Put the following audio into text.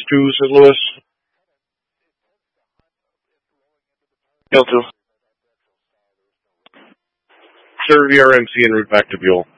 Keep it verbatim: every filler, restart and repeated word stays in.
to Saint Louis. L two. Sir, V R M C en route back to Buell.